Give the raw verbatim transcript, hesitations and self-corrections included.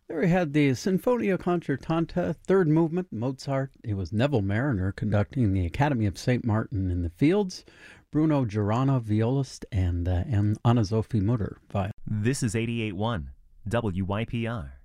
There we had the Sinfonia Concertante, third movement, Mozart. It was Neville Mariner conducting the Academy of Saint Martin in the Fields, Bruno Girana, violist, and uh, Anna Sophie Mutter, violin. This is eighty-eight point one W Y P R.